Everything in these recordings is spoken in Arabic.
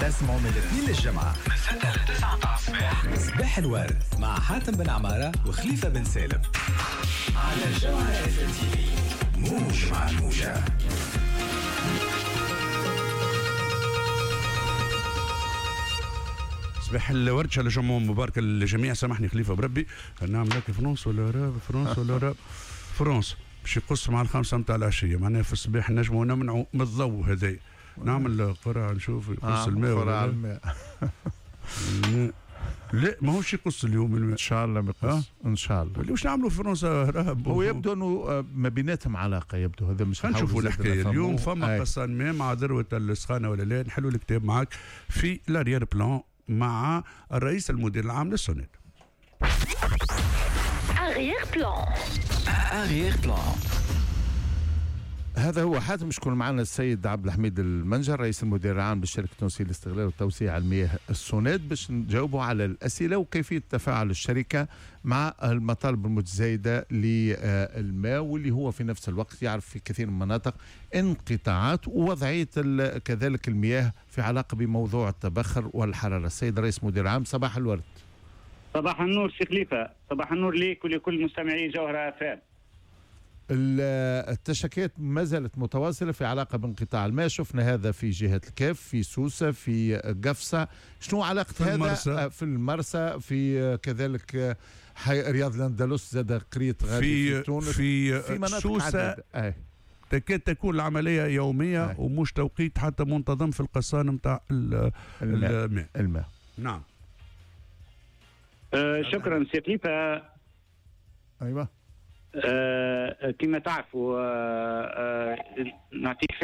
تسمعوا من الاثنين للجمعة من 6 ل 9 الصباح. صباح الورد مع حاتم بن عمارة وخليفة بن سالم على الجمعة FM TV. موج مع الموجة. صباح الورد على جمعة مباركة للجميع. سامحني خليفة بربي، نعمل لك فرنسا ولا راب فرنسا ولا راب فرنسا باش يقص مع الخمسة متاع العشية، معناها في الصباح نجموا نمنعوا من الضوء هذايا. نعمل قرعة نشوف يقص الماء ولا الماء. لا ما هوش يقص اليوم الماء ان شاء الله ما يقص ان شاء الله. واش نعملوا في فرنسا رهب؟ هو يبدو انه ما بيناتهم علاقه، يبدو هذا مش نشوفوا الحكايه اليوم. فما قصان ماء مع ذروه السخانه ولا لا؟ نحلوا الكتاب معك في لاريير بلان مع الرئيس المدير العام للسونيد. أغيير بلان. هذا هو حاتم. شكون معنا السيد عبد الحميد المنجر رئيس المدير العام للشركة التونسية للاستغلال والتوسيع المياه السونيد، باش نجاوبوا على الأسئلة وكيفية تفاعل الشركة مع المطالب المتزايدة للماء، واللي هو في نفس الوقت يعرف في كثير من المناطق انقطاعات ووضعية كذلك المياه في علاقة بموضوع التبخر والحرارة. السيد رئيس المدير العام، صباح الورد. صباح النور سي خليفة، صباح النور ليك ولكل مستمعي جوهرة FM. التشكيات ما زالت متواصلة في علاقة بانقطاع الماء، شفنا هذا في جهة الكاف، في سوسة، في قفصة. شنو علاقة هذا المرسى. في المرسى، في كذلك رياض الأندلس، زاد قرية غادي في تونس، في مناطق سوسة تكاد تكون العملية يومية ومش توقيت حتى منتظم في القصان متاع الماء. نعم. شكرا سي خليفة. أيوة. كما تعرفوا نعطيك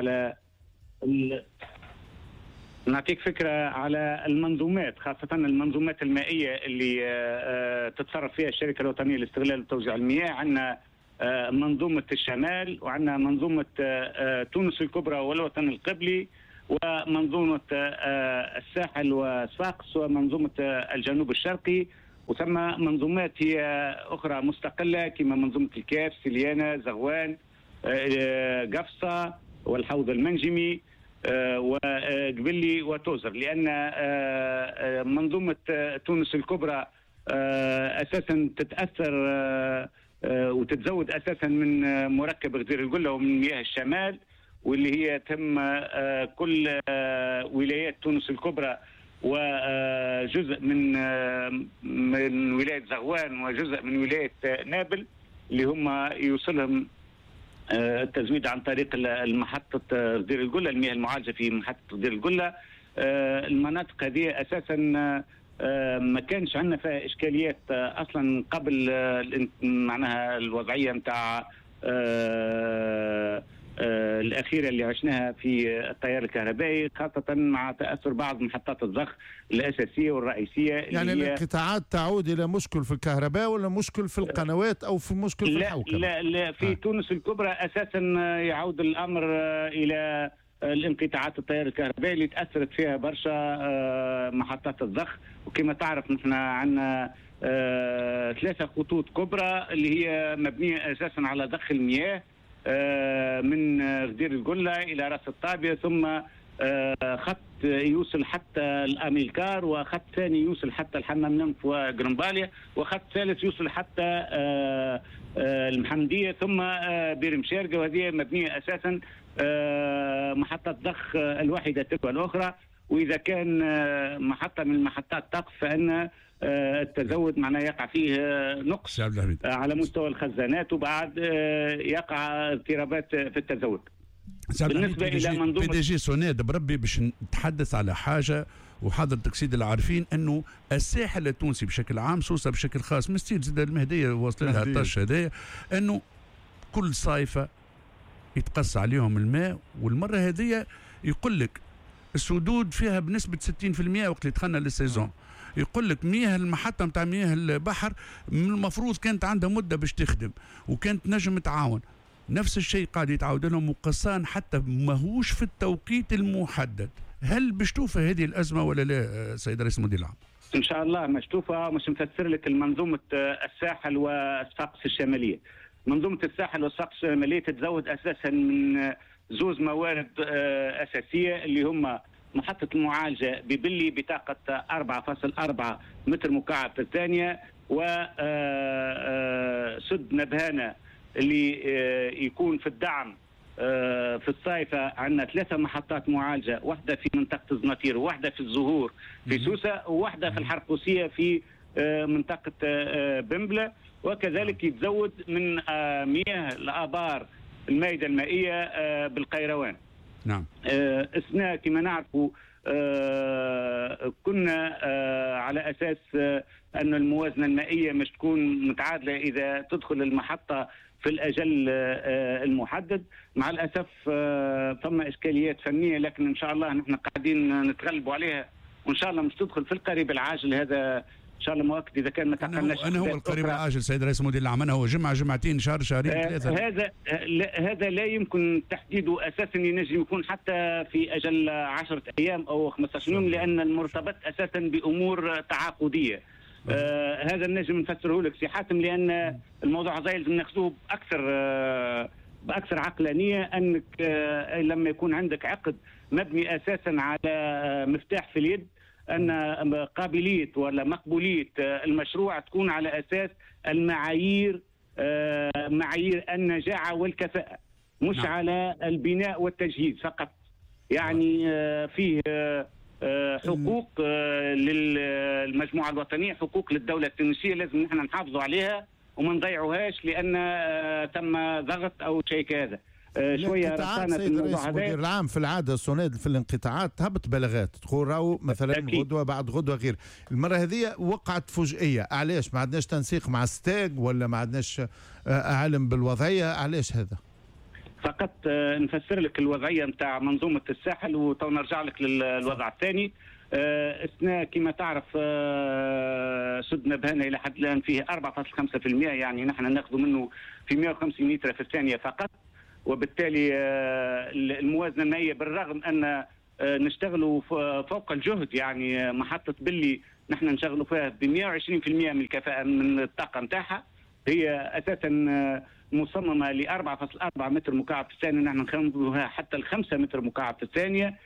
فكرة على المنظومات، خاصة المنظومات المائية اللي تتصرف فيها الشركة الوطنية للاستغلال وتوزيع المياه. عندنا منظومة الشمال، وعندنا منظومة تونس الكبرى والوطن القبلي، ومنظومة الساحل وصفاقس، ومنظومة الجنوب الشرقي، وثم منظومات هي أخرى مستقلة كما منظومة الكاف، سليانة، زغوان، قفصة والحوض المنجمي وقبلي وتوزر. لأن منظومة تونس الكبرى أساسا تتأثر وتتزود أساسا من مركب غدير القلة ومن مياه الشمال، واللي هي تم كل ولايات تونس الكبرى وجزء من ولاية زغوان وجزء من ولاية نابل، اللي هم يوصلهم التزويد عن طريق المحطة غدير القلة، المياه المعالجة في محطة غدير القلة. المناطق هذه أساسا ما كانش عندنا فيها إشكاليات أصلا قبل معناها الوضعية متاع الأخيرة اللي عشناها في التيار الكهربائي، خاصة مع تأثر بعض محطات الضخ الأساسية والرئيسية. يعني الانقطاعات تعود إلى مشكل في الكهرباء ولا مشكل في القنوات أو في مشكل في الحوكمة؟ لا في تونس الكبرى أساسا يعود الأمر إلى الانقطاعات التيار الكهربائي اللي تأثرت فيها برشا محطات الضخ. وكما تعرف نحن عندنا 3 خطوط كبرى اللي هي مبنية أساسا على ضخ المياه من غدير القلة إلى رأس الطابية، ثم خط يوصل حتى الأميلكار، وخط ثاني يوصل حتى الحمام نمف وقرنباليا، وخط ثالث يوصل حتى المحمدية، ثم بير مشارقة. وهذه مبنية أساسا محطة ضخ الواحدة تلو الأخرى. وإذا كان محطة من المحطات تقف فإن التزود معناه يقع فيه نقص على مستوى الخزانات، وبعد يقع اضطرابات في التزود. بالنسبة إلى منظومة بي دي جي سونيد بربي باش نتحدث على حاجة، وحضرتك سيدي العارفين أنه الساحل التونسي بشكل عام، سوسة بشكل خاص، مستير زيد المهدية وصل لها الطش هذايا، أنه كل صيفة يتقص عليهم الماء. والمرة هذه يقول لك السدود فيها بنسبة 60% وقت اللي دخلنا للسيزون. يقول لك مياه المحطة متاع مياه البحر من المفروض كانت عندها مدة باش تخدم وكانت نجم تعاون. نفس الشيء قاعد يتعاود لهم وقصان حتى ماهوش في التوقيت المحدد. هل بشتوفة هذه الأزمة ولا لا سيد رئيس المدير العام؟ إن شاء الله مشتوفة. مش مفسر لك المنظومة الساحل وصفاقس الشمالية. منظومة الساحل وصفاقس الشمالية تتزود أساسا من زوز موارد أساسية اللي هم محطة المعالجة ببلي بطاقة 4.4 متر مكعب في الثانية، وسد نبهانة اللي يكون في الدعم في الصيفة عندنا 3 محطات معالجة، واحدة في منطقة الزناطير، وواحدة في الزهور في سوسة، وواحدة في الحرقوسية في منطقة بمبلة. وكذلك يتزود من مياه الآبار المائدة المائية بالقيروان. نعم. اثناء كما نعرفوا كنا على أساس أن الموازنة المائية مش تكون متعادلة إذا تدخل المحطة في الأجل المحدد. مع الأسف ثم إشكاليات فنية، لكن إن شاء الله نحن قاعدين نتغلبوا عليها، وإن شاء الله مش تدخل في القريب العاجل. هذا إن شاء الله مؤكد إذا كان ما تعقلناش. أنا هو القريب العاجل سيد رئيس مدير العمل، هو جمعة جمعتين شهر شهرين ثلاثة. هذا لا يمكن تحديده أساسا، ينجم يكون حتى في أجل 10 أيام أو 15 يوم، لأن المرتبط أساسا بأمور تعاقدية. هذا النجم نفسره لك سي حاتم، لأن الموضوع هذا لازم ناخذوه بأكثر عقلانية. أنك لما يكون عندك عقد مبني أساسا على مفتاح في اليد، أن قابلية ولا مقبولية المشروع تكون على أساس المعايير، معايير النجاعة والكفاءة، مش على البناء والتجهيز فقط. يعني فيه حقوق للمجموعة الوطنية، حقوق للدولة التونسية، لازم نحن نحافظوا عليها وما نضيعوهاش لأن تم ضغط أو شيء كذا. شويه رسانه في الموضوع هذا. المدير العام في العاده السوناد في الانقطاعات تهبط بلاغات تقول راهو مثلا أكيد. غدوه بعد غدوه غير. المره هذه وقعت فجئيه، علاش؟ ما عندناش تنسيق مع ستاج ولا ما عندناش علم بالوضعيه؟ علاش هذا؟ فقط نفسر لك الوضعيه نتاع منظومه الساحل وتو نرجع لك للوضع الثاني. اثناء كما تعرف سد نبهانة الى حد الان فيه 4.5%، يعني نحن ناخذ منه في 150 لتر في الثانيه فقط. وبالتالي الموازنه المائيه بالرغم ان نشتغلوا فوق الجهد، يعني محطه بلي نحن نشغلوا فيها ب 120% من الكفاءه من الطاقه نتاعها، هي اساسا مصممه ل 4.4 متر مكعب في الثانيه، نحن نخدموها حتى ال 5 متر مكعب في الثانيه.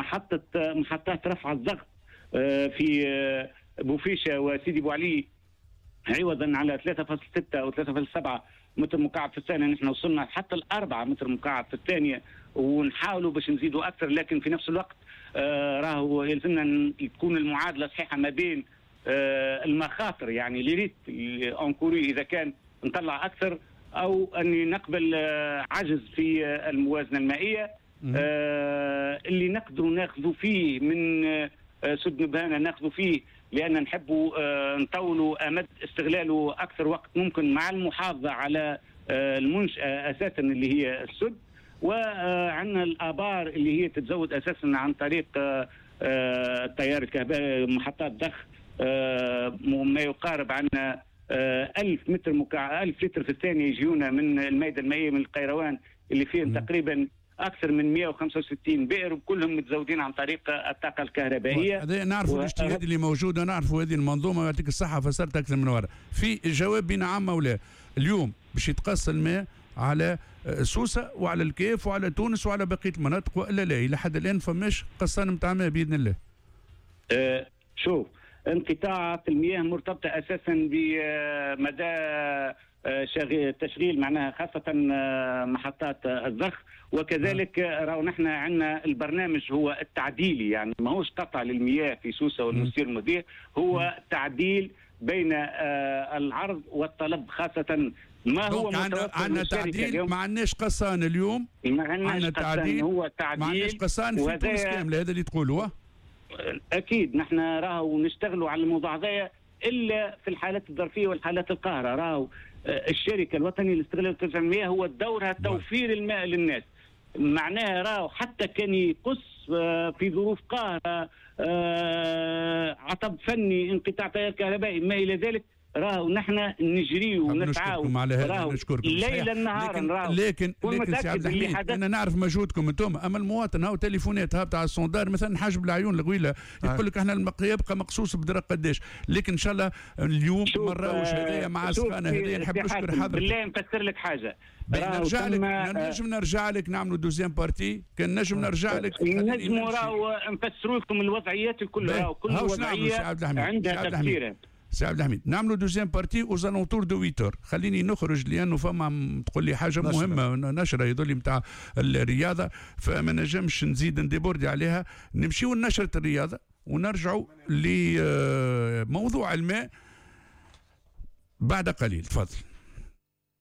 محطات رفع الضغط في بوفيشه وسيدي بوعلي عوضا على 3.6 او 3.7 متر مكعب في الثانيه، نحن وصلنا حتى ال 4 متر مكعب في الثانيه، ونحاولوا باش نزيدوا اكثر. لكن في نفس الوقت راهو يلزمنا تكون المعادله صحيحه ما بين المخاطر، يعني ليريت انكوري اذا كان نطلع اكثر، او اني نقبل عجز في الموازنه المائيه. اللي نقدروا ناخذوا فيه من سد نبهانة ناخذوا فيه، لان نحبوا نطولوا امد استغلاله اكثر وقت ممكن، مع المحافظه على المنشاه اساسا اللي هي السد. وعندنا الابار اللي هي تتزود اساسا عن طريق التيار الكهربائي، محطات ضخ ما يقارب عندنا 1000 متر مكعب 1000 لتر في الثانيه يجيونا من المائده المائيه من القيروان، اللي فيهم تقريبا اكثر من 165 بئر، وكلهم متزودين عن طريق الطاقه الكهربائيه. هذا نعرفوا الاجتهاد اللي موجوده، نعرفوا هذه المنظومه. يعطيك الصحه فسرت اكثر من ورا. في جواب بنعم ولا اليوم باش يتقص الماء على سوسه وعلى الكيف وعلى تونس وعلى بقيه المناطق، والا لا الى حد الان فماش قصان نتاع ماء باذن الله؟ شوف، انقطاعات المياه مرتبطه اساسا بمدى تشغيل معناها خاصه محطات الضخ، وكذلك راهو نحن عندنا البرنامج هو التعديلي، يعني ما هوش قطع للمياه في سوسه والمسير المدير، هو تعديل بين العرض والطلب، خاصه ما هو عندنا تعديل، ما عندناش قصان اليوم، عندنا تعديل، هو تعديل، ما عندناش قصان في تونس كامله، هذا اللي تقولوه. اكيد نحن راهو نشتغلوا على الموضوع هذايا الا في الحالات الظرفيه والحالات القاهره. راهو الشركه الوطنيه للاستغلال والتوزيع المياه هو دورها توفير الماء للناس، معناها راهو حتى كان يقص في ظروف قاهره عطب فني، انقطاع تيار كهربائي، ما الى ذلك، راهو نحن نجريو ونسعاو راهو ليلا نهارا لكن سي عبد الحميد انا نعرف مجهودكم انتم، اما المواطن هاو تليفونات ها تاع الصندار مثلا حاجب العيون الغويله يقول لك احنا يبقى مقصوص بدرا قداش، لكن ان شاء الله اليوم مراوش هذايا مع السخانه هذيا نحب نشكر حضرتك. بالله نفسر لك حاجه، نجم نرجع لك نعملوا دوزيام بارتي، كان نجم نرجع لك نجموا راهو نفسروا لكم الوضعيات كلها، كل وضعيه عندها تفسيرها. سي عبد الحميد نعملوا دوزيام بارتي اوزالونتور دو 8 خليني نخرج لانه فما تقول لي حاجه مهمه نشره يدل نتاع الرياضه، فما نجمش نزيد نديبوردي عليها، نمشيو لنشره الرياضه ونرجعوا لموضوع الماء بعد قليل. تفضل.